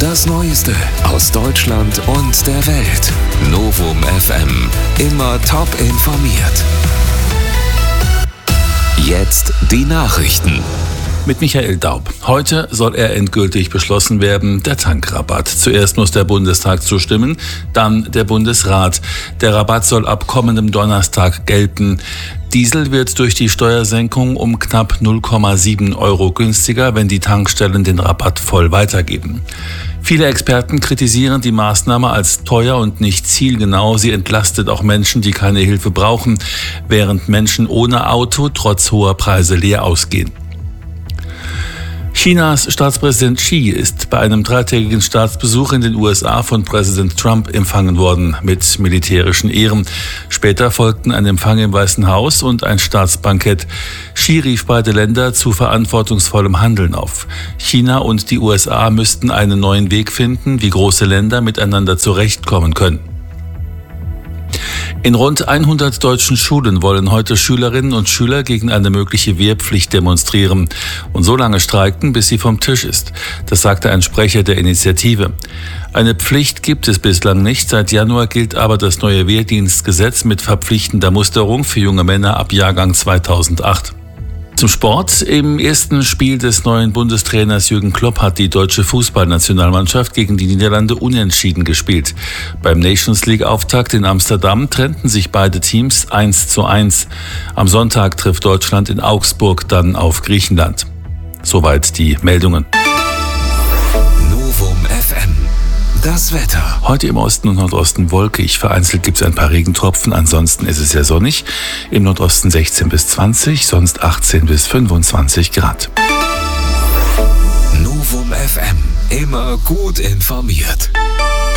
Das Neueste aus Deutschland und der Welt. Novum FM. Immer top informiert. Jetzt die Nachrichten. Mit Michael Daub. Heute soll er endgültig beschlossen werden, der Tankrabatt. Zuerst muss der Bundestag zustimmen, dann der Bundesrat. Der Rabatt soll ab kommendem Donnerstag gelten. Diesel wird durch die Steuersenkung um knapp 0,7 Euro günstiger, wenn die Tankstellen den Rabatt voll weitergeben. Viele Experten kritisieren die Maßnahme als teuer und nicht zielgenau. Sie entlastet auch Menschen, die keine Hilfe brauchen, während Menschen ohne Auto trotz hoher Preise leer ausgehen. Chinas Staatspräsident Xi ist bei einem 3-tägigen Staatsbesuch in den USA von Präsident Trump empfangen worden mit militärischen Ehren. Später folgten ein Empfang im Weißen Haus und ein Staatsbankett. Xi rief beide Länder zu verantwortungsvollem Handeln auf. China und die USA müssten einen neuen Weg finden, wie große Länder miteinander zurechtkommen können. In rund 100 deutschen Schulen wollen heute Schülerinnen und Schüler gegen eine mögliche Wehrpflicht demonstrieren und so lange streiken, bis sie vom Tisch ist. Das sagte ein Sprecher der Initiative. Eine Pflicht gibt es bislang nicht. Seit Januar gilt aber das neue Wehrdienstgesetz mit verpflichtender Musterung für junge Männer ab Jahrgang 2008. Zum Sport. Im ersten Spiel des neuen Bundestrainers Jürgen Klopp hat die deutsche Fußballnationalmannschaft gegen die Niederlande unentschieden gespielt. Beim Nations League-Auftakt in Amsterdam trennten sich beide Teams 1:1. Am Sonntag trifft Deutschland in Augsburg dann auf Griechenland. Soweit die Meldungen. Novum FM. Das Wetter. Heute im Osten und Nordosten wolkig. Vereinzelt gibt es ein paar Regentropfen. Ansonsten ist es sehr sonnig. Im Nordosten 16 bis 20, sonst 18 bis 25 Grad. Novum FM. Immer gut informiert.